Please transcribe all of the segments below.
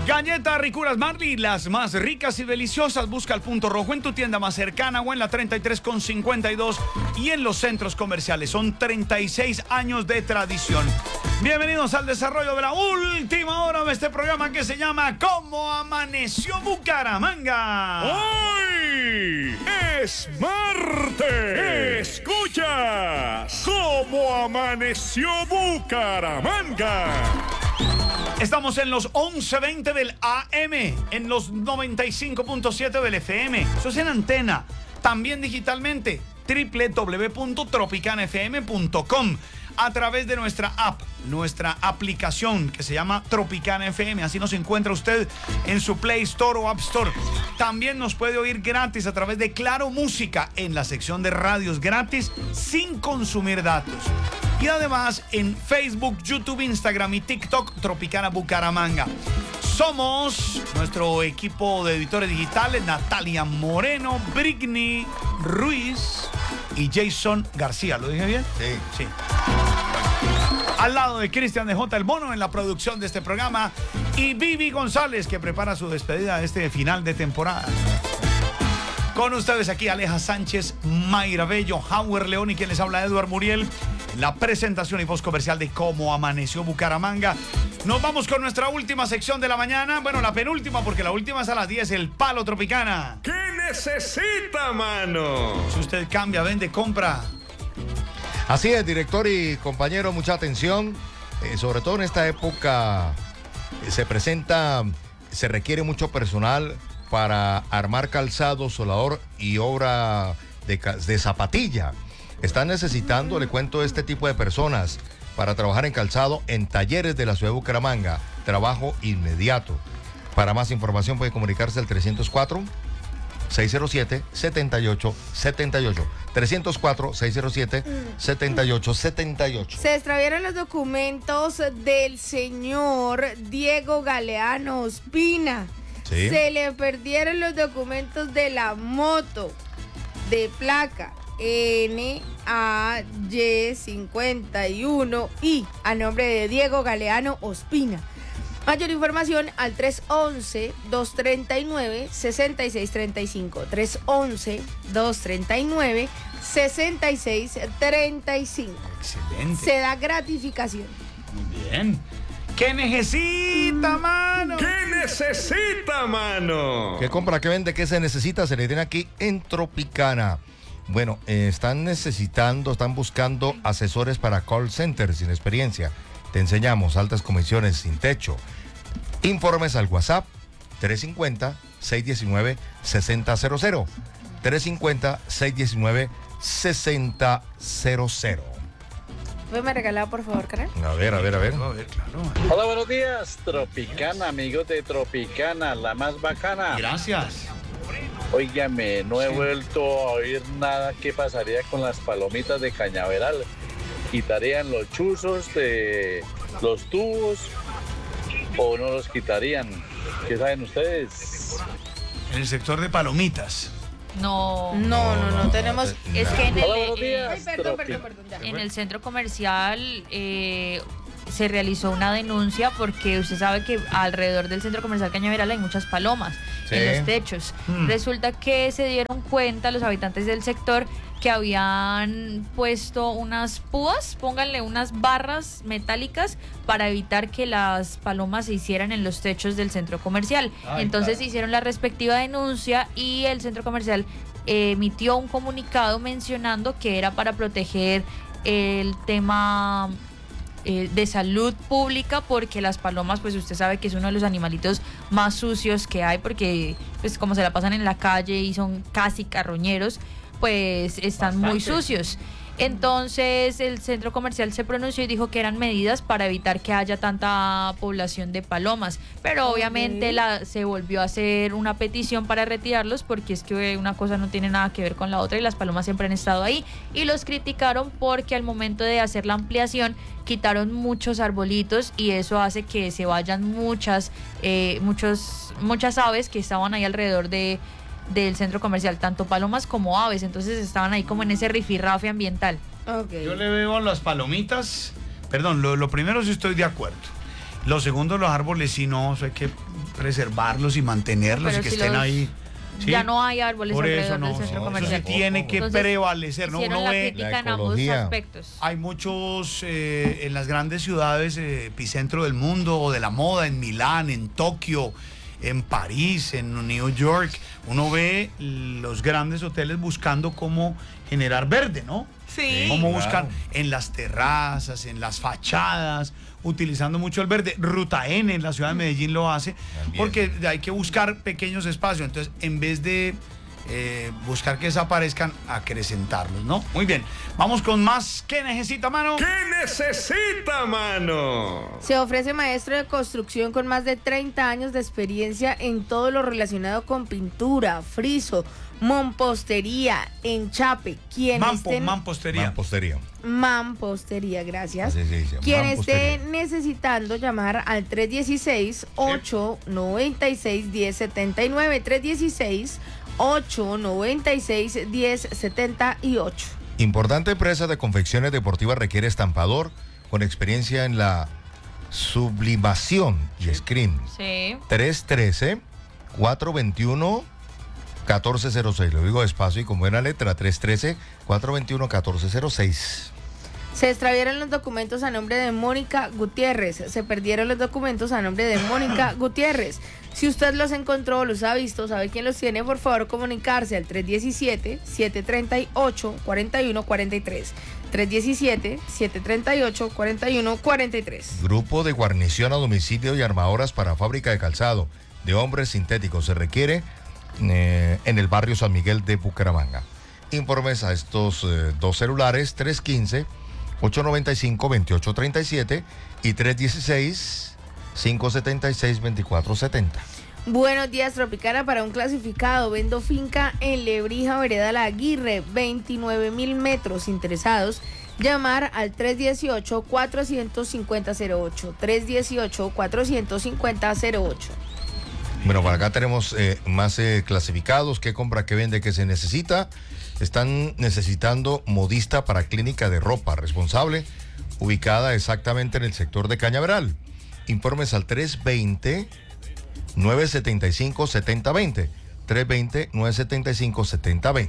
Galletas Ricuras Marley, las más ricas y deliciosas. Busca el punto rojo en tu tienda más cercana o en la 33 con 52 y en los centros comerciales. Son 36 años de tradición. Bienvenidos al desarrollo de la última hora de este programa que se llama ¿Cómo amaneció Bucaramanga? ¡Hoy es martes! ¡Escuchas! ¿Cómo amaneció Bucaramanga? Estamos en los 11:20 del AM, en los 95.7 del FM. Eso es en antena. También digitalmente, www.tropicanafm.com. A través de nuestra app, nuestra aplicación que se llama Tropicana FM. Así nos encuentra usted en su Play Store o App Store. También nos puede oír gratis a través de Claro Música en la sección de radios gratis sin consumir datos. Y además en Facebook, YouTube, Instagram y TikTok, Tropicana Bucaramanga. Somos nuestro equipo de editores digitales, Natalia Moreno, Brigny Ruiz y Jason García. ¿Lo dije bien? Sí. Al lado de Cristian de J. El Bono en la producción de este programa y Vivi González, que prepara su despedida de este final de temporada. Con ustedes aquí Aleja Sánchez, Mayra Bello, Howard León y quien les habla Eduard Muriel. La presentación y voz comercial de Cómo amaneció Bucaramanga. Nos vamos con nuestra última sección de la mañana. Bueno, la penúltima, porque la última es a las 10, el Palo Tropicana. ¿Qué necesita, mano? Si usted cambia, vende, compra. Así es, director y compañero, mucha atención. Sobre todo en esta época se requiere mucho personal para armar calzado, solador y obra de zapatilla. Están necesitando, le cuento, este tipo de personas para trabajar en calzado en talleres de la ciudad de Bucaramanga. Trabajo inmediato. Para más información puede comunicarse al 304-607-7878. 304-607-7878. Se extraviaron los documentos del señor Diego Galeano Ospina. ¿Sí? Se le perdieron los documentos de la moto de placa NAY51I a nombre de Diego Galeano Ospina. Mayor información al 311-239-6635. 311-239-6635. Excelente. Se da gratificación. Muy bien. ¿Qué necesita, mano? ¿Qué necesita, mano? ¿Qué compra, qué vende, qué se necesita? Se le tiene aquí en Tropicana. Bueno, están buscando asesores para call center sin experiencia. Te enseñamos altas comisiones sin techo. Informes al WhatsApp 350-619-6000. 350-619-6000. ¿Me regalaba, por favor, canal? A ver. A ver, claro. Hola, buenos días, Tropicana, amigos de Tropicana, la más bacana. Gracias. Óigame, no he vuelto a oír nada. ¿Qué pasaría con las palomitas de Cañaveral? ¿Quitarían los chuzos de los tubos o no los quitarían? ¿Qué saben ustedes? En el sector de palomitas. No tenemos. Es que en Hola, buenos días. Ay, perdón, ya. en el centro comercial se realizó una denuncia porque usted sabe que alrededor del centro comercial Cañaveral hay muchas palomas en los techos. Resulta que se dieron cuenta los habitantes del sector que habían puesto unas púas, pónganle unas barras metálicas para evitar que las palomas se hicieran en los techos del centro comercial. Entonces hicieron la respectiva denuncia y el centro comercial emitió un comunicado mencionando que era para proteger el tema de salud pública, porque las palomas, pues usted sabe que es uno de los animalitos más sucios que hay, porque pues como se la pasan en la calle y son casi carroñeros, pues están muy sucios. Entonces el centro comercial se pronunció y dijo que eran medidas para evitar que haya tanta población de palomas, pero obviamente se volvió a hacer una petición para retirarlos, porque es que una cosa no tiene nada que ver con la otra y las palomas siempre han estado ahí, y los criticaron porque al momento de hacer la ampliación quitaron muchos arbolitos y eso hace que se vayan muchas aves que estaban ahí alrededor del centro comercial, tanto palomas como aves, entonces estaban ahí como en ese rifirrafe ambiental. Okay. Yo le veo a las palomitas, perdón, lo primero sí estoy de acuerdo. Lo segundo, los árboles, sí, no, eso hay que preservarlos y mantenerlos Pero y que si estén los- ahí. ¿sí? Ya no hay árboles Por alrededor eso no, del centro eso comercial. sí tiene que Entonces, prevalecer, ¿no? hicieron Uno la ve, crítica la en ambos ecología. aspectos. hay muchos en las grandes ciudades, epicentro del mundo o de la moda, en Milán, en Tokio, en París, en New York. Uno ve los grandes hoteles buscando cómo generar verde, ¿no? Sí. Cómo claro. buscan en las terrazas, en las fachadas, utilizando mucho el verde. Ruta N en la ciudad de Medellín lo hace, También. porque hay que buscar pequeños espacios. Entonces, en vez de buscar que desaparezcan, acrecentarlos, ¿no? Muy bien. Vamos con más. ¿Qué necesita, mano? ¿Qué necesita, mano? Se ofrece maestro de construcción con más de 30 años de experiencia en todo lo relacionado con pintura, friso, mampostería, enchape. Quien esté Mampostería. Mampostería. Mampostería, gracias. Así se dice, Quien mampostería. esté necesitando llamar al 316-896-1079, 316-896-1078. Importante empresa de confecciones deportivas requiere estampador con experiencia en la sublimación y screen. Sí. 313-421-1406. Lo digo despacio y con buena letra. 313-421-1406. Se extraviaron los documentos a nombre de Mónica Gutiérrez. Se perdieron los documentos a nombre de Mónica Gutiérrez. Si usted los encontró, los ha visto, sabe quién los tiene, por favor comunicarse al 317-738-4143. 317-738-4143. Grupo de guarnición a domicilio y armadoras para fábrica de calzado de hombres sintéticos. Se requiere en el barrio San Miguel de Bucaramanga. Informes a estos dos celulares, 315-895-2837 y 316-576-2470. Buenos días, Tropicana. Para un clasificado, vendo finca en Lebrija, Vereda La Aguirre, 29.000 metros. Interesados, llamar al 318-450-08. 318-450-08. Bueno, por acá tenemos más clasificados. ¿Qué compra, qué vende, qué se necesita? Están necesitando modista para clínica de ropa responsable, ubicada exactamente en el sector de Cañaveral. Informes al 320-975-7020. 320-975-7020.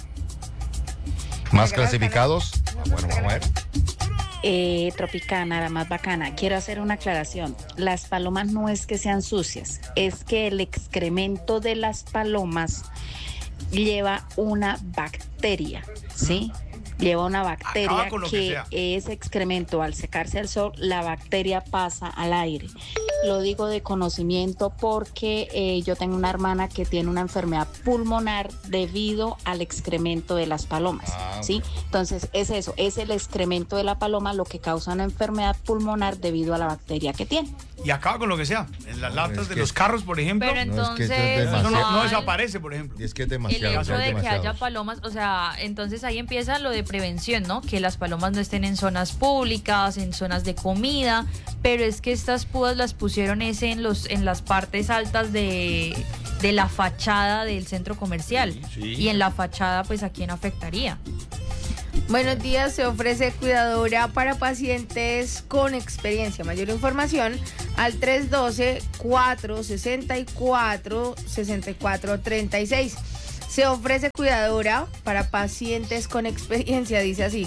Más clasificados. Bueno, vamos a ver. Tropicana, la más bacana. Quiero hacer una aclaración. Las palomas no es que sean sucias, es que el excremento de las palomas lleva una bacteria, ¿sí? Lleva una bacteria Acaba con lo que sea. ese excremento, al secarse al sol, la bacteria pasa al aire. Lo digo de conocimiento porque yo tengo una hermana que tiene una enfermedad pulmonar debido al excremento de las palomas, ¿sí? Entonces es eso, es el excremento de la paloma lo que causa una enfermedad pulmonar debido a la bacteria que tiene. Y acaba con lo que sea. En las latas es de que- los carros, por ejemplo. Pero No, es que entonces, esto es Eso no demasiado. desaparece, por ejemplo. Y es que es el demasiado. hecho ya es de que demasiado. haya palomas, o sea, entonces ahí empieza lo de prevención, ¿no? Que las palomas no estén en zonas públicas, en zonas de comida, pero es que estas púas las pusieron en las partes altas de la fachada del centro comercial. Sí. Y en la fachada, pues, ¿a quién afectaría? Buenos días, se ofrece cuidadora para pacientes con experiencia. Mayor información al 312-464-6436. Se ofrece cuidadora para pacientes con experiencia, dice así.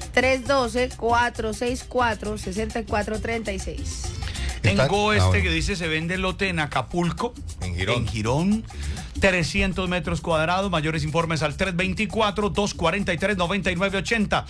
312-464-6436. Tengo Están- que dice se vende lote en Acapulco. En Girón. En Girón. 300 metros cuadrados. Mayores informes al 324-243-9980.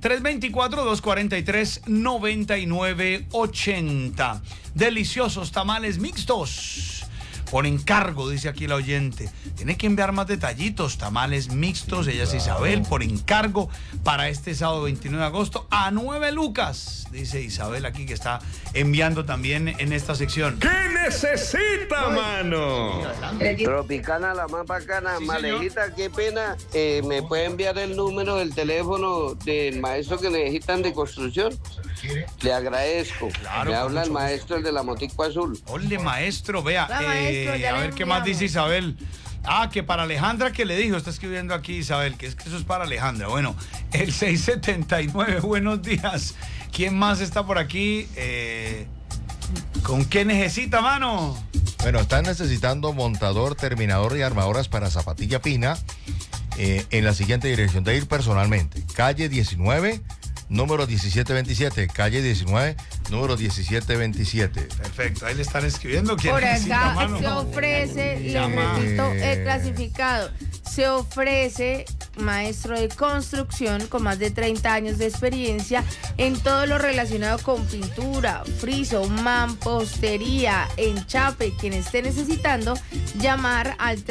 324-243-9980. Deliciosos tamales mixtos. Por encargo, dice aquí la oyente. Tiene que enviar más detallitos. Tamales mixtos, ella es Isabel, por encargo para este sábado 29 de agosto a 9 lucas. Dice Isabel aquí que está enviando también en esta sección. ¿Qué necesita, mano? Tropicana, la más bacana. Malejita, qué pena. ¿Me puede enviar el número del teléfono del maestro que necesitan de construcción? Le agradezco. Claro, Me con habla el mucho maestro, el de la motico azul. Ole, maestro, vea. Hola, maestro, ya a le ver qué más enviamos. dice Isabel. Ah, que para Alejandra, que le dijo, está escribiendo aquí Isabel, que es que eso es para Alejandra. Bueno, el 679, buenos días. ¿Quién más está por aquí? ¿Con qué necesita, mano? Bueno, están necesitando montador, terminador y armadoras para Zapatilla Pina en la siguiente dirección. De ir personalmente. Calle 19, número 1727. Calle 19, número 1727. Perfecto, ahí le están escribiendo. ¿Quién Por necesita, acá mano? se ofrece, le Llama. repito el clasificado, se ofrece maestro de construcción con más de 30 años de experiencia en todo lo relacionado con pintura, friso, mampostería, enchape. Quien esté necesitando, llamar al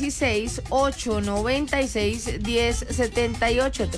316-896-1078,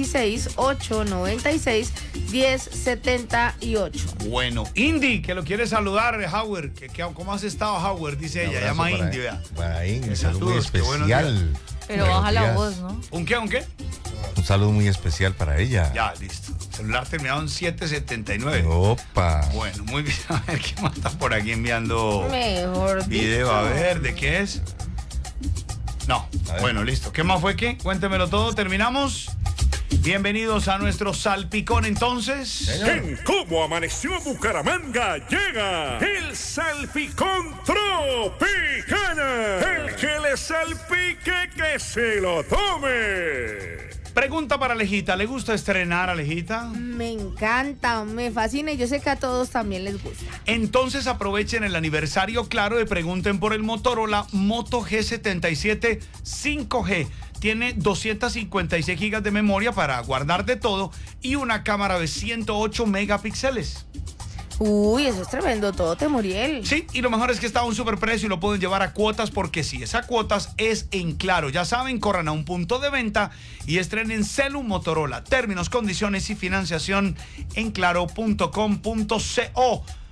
316-896-1078. Bueno, Indy, que lo quiere saludar, Howard. ¿Cómo has estado, Howard? Dice ella, llama Indy, vea. Para Indy, un Saludos, saludo muy qué buenos especial. Pero Buenos baja la días. voz, ¿no? ¿Un qué? Un saludo muy especial para ella. Ya, listo. Celular terminado en 779. Opa. Bueno, muy bien. A ver, ¿qué más está por aquí enviando Mejor video? dicho. A ver, ¿de qué es? No. A ver. Bueno, listo. ¿Qué más fue qué? Cuéntemelo todo. ¿Terminamos? Bienvenidos a nuestro salpicón entonces. En Cómo Amaneció Bucaramanga llega el Salpicón Tropicana. El que le salpique que se lo tome. Pregunta para Alejita. ¿Le gusta estrenar, Alejita? Me encanta, me fascina y yo sé que a todos también les gusta. Entonces aprovechen el aniversario Claro y pregunten por el Motorola Moto G77 5G. Tiene 256 gigas de memoria para guardar de todo y una cámara de 108 megapíxeles. Uy, eso es tremendo todo, Muriel. Sí, y lo mejor es que está a un superprecio y lo pueden llevar a cuotas, porque si es a cuotas es en Claro. Ya saben, corran a un punto de venta y estrenen Celu Motorola. Términos, condiciones y financiación en claro.com.co.